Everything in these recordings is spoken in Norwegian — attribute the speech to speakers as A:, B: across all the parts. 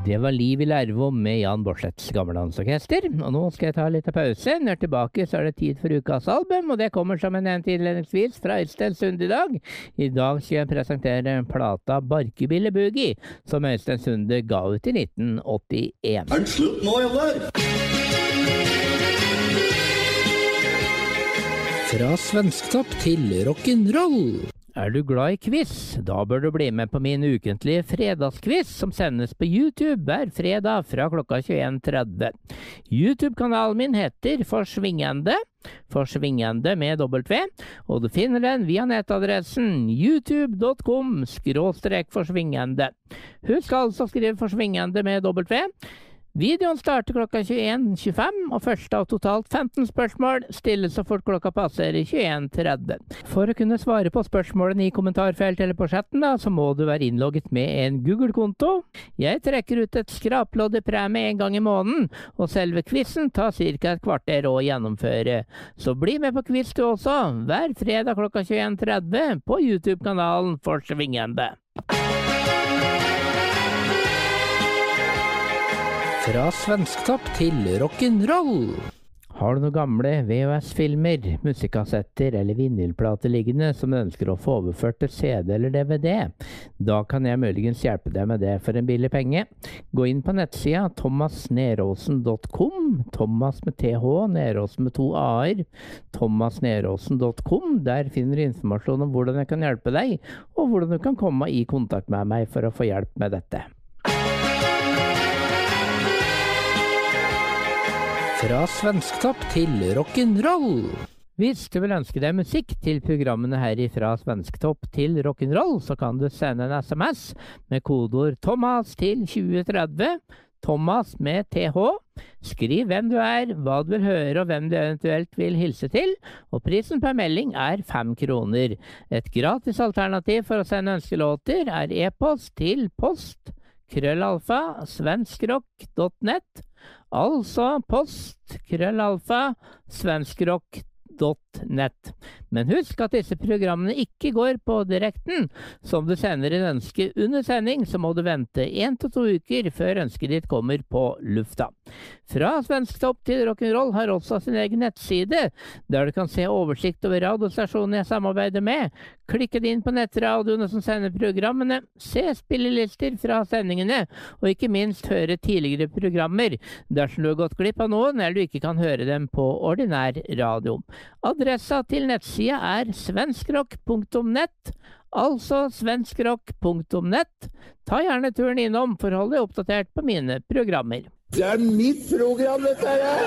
A: Det var Liv i Larvåm med Jan Borslets gammelandsorkester, og nå skal jeg ta litt pause. Når jeg er tilbake så er det tid for ukas album, og det kommer som jeg nevnte innledningsvis fra Øystein Sunde i dag. I dag skal jeg presentere plata Barkebille Boogie, som Øystein Sunde ga ut i 1981.
B: Er det slutt nå, eller?
C: Fra svensktopp til rock'n'roll.
A: Er du glad i quiz? Da bør du bli med på min ukentlige fredagsquiz som sendes på YouTube hver fredag fra klokka 21:30. YouTube-kanalen min heter Forsvingende med W, og du finner den via nettadressen youtube.com/forsvingende. Husk altså å skrive Forsvingende med W. Videoen starter klokka 21:25, og første av totalt 15 spørsmål stilles så fort klokka passerer 21:30. For å kunne svare på spørsmålene i kommentarfeltet eller på chatten, så må du være innlogget med en Google-konto. Jeg trekker ut et skraplodd i premie en gang i måneden, og selve quizen tar ca. et kvarter å gjennomføre. Så bli med på quiz du også, hver fredag klokka 21:30 på YouTube-kanalen Forsvingende.
C: Fra svensktopp til rock'n'roll.
A: Har du noen gamle VHS-filmer, musikkassetter eller vinylplater liggende som du ønsker å få overført til CD eller DVD? Da kan jeg muligens hjelpe deg med det for en billig penge. Gå inn på nettsida thomasneråsen.com, Thomas med TH, Neråsen med 2 A-er, thomasneråsen.com. Der finner du informasjon om hvordan jeg kan hjelpe deg, og hvordan du kan komme i kontakt med meg for å få hjelp med dette.
C: Fra svensktopp til rock'n'roll.
A: Hvis du vil ønske deg musikk til programmene her fra Svensktopp til rock'n'roll, så kan du sende en SMS med kodeord Thomas til 2030, Thomas med TH. Skriv hvem du er, hva du vil høre og hvem du eventuelt vil hilse til, og prisen per melding er 5 kroner. Et gratis alternativ for å sende ønskelåter er e-post til post@svenskrock.net, altså post@svenskrock.net. Men husk at disse programmene ikke går på direkten. Som du sender en ønske under sending, så må du vente 1 til 2 uker før ønsket ditt kommer på lufta. Fra Svensktopp til rock'n'roll har også sin egen nettside, der du kan se oversikt over radiostasjonene jeg samarbeider med. Klikke deg inn på nettradioene som sender programmene, se spillelister fra sendingene, og ikke minst høre tidligere programmer, dersom du har gått glipp av noen eller du ikke kan høre dem på ordinær radio. Adressa til nettsida er svenskrock.net, altså svenskrock.net. Ta gjerne turen innom for å holde deg oppdatert på mine programmer.
B: Det er mitt program, dette her!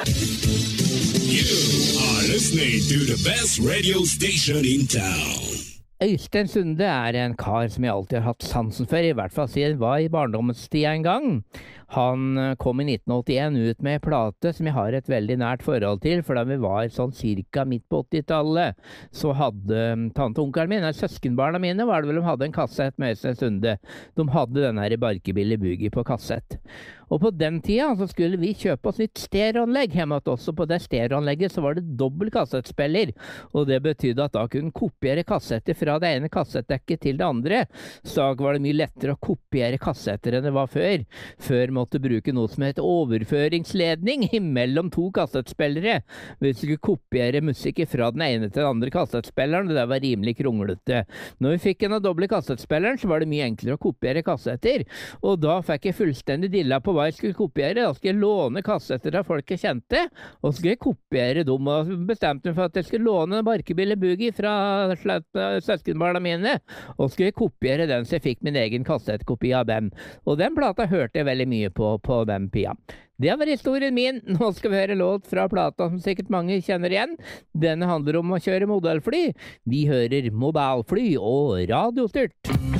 D: You are listening to the best radio station in town.
A: Øystein Sunde er en kar som jeg alltid har hatt sansen for, i hvert fall siden jeg var i barndommens tid en gang. Han kom i 1981 ut med en plate som jeg har et veldig nært forhold til, for da vi var sånn cirka midt på 80-tallet, så hadde tante og onkelen min, søskenbarna mine, var det vel, de hadde en kassett med Øystein Sunde. De hadde den her i Barkebille Boogie på kassett. Og på den tida så skulle vi kjøpe oss nytt stereoanlegg hjemme hos oss, og på det stereoanlegget så var det dobbelt kassettspiller, og det betydde at da kunne kopiere kassetter fra det ene kassettdekket til det andre. Så da var det mye lettere å kopiere kassetter enn det var før. Før måtte bruke noe som het overføringsledning mellom 2 kassettspillere. Hvis du skulle kopiere musikk fra den ene til den andre kassettspilleren, det var rimelig kronglete. Når vi fikk en av doble kassettspilleren, så var det mye enklere å kopiere kassetter, og da fikk jeg fullstendig dilla på hva jeg skulle kopiere. Da skulle jeg låne kassetter av folk jeg kjente, og så skulle jeg kopiere dem, og bestemte meg for at jeg skulle låne Barkebille Boogie fra søskenbarna mine, og skulle jeg kopiere den, så jeg fikk min egen kassettkopi av dem. Og den plata hørte jeg veldig mye på den pia. Det var historien min. Nå skal vi høre låt fra plata som sikkert mange kjenner igjen. Denne handler om å kjøre modellfly. Vi hører modellfly og radiostyrt.